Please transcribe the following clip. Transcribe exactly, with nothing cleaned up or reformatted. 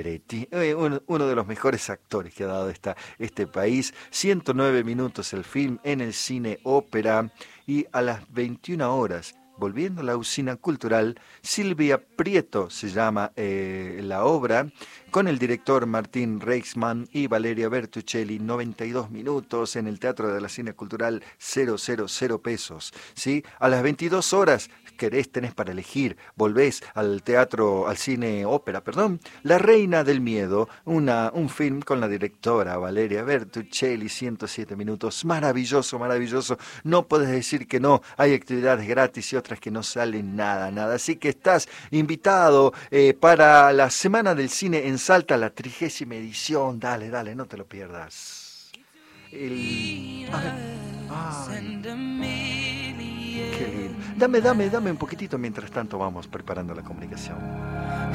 Peretti, eh, uno, uno de los mejores actores que ha dado esta, este país. ciento nueve minutos el film en el cine ópera, y a las veintiuna horas, volviendo a la usina cultural, Silvia Prieto se llama eh, la obra, con el director Martín Reichsman y Valeria Bertuccelli. Noventa y dos minutos en el Teatro de la Cine Cultural, cero cero cero pesos. ¿Sí? A las veintidós horas, querés, tenés para elegir, volvés al teatro, al cine ópera, perdón, La Reina del Miedo, una, un film con la directora Valeria Bertuccelli. ciento siete minutos, maravilloso, maravilloso, no puedes decir que no. Hay actividades gratis y otras que no salen nada, nada, así que estás invitado eh, para la Semana del Cine en Salta, la trigésima edición. Dale, dale, no te lo pierdas. El... A ver. Ay, qué lindo. Dame, dame, dame un poquitito, mientras tanto vamos preparando la comunicación.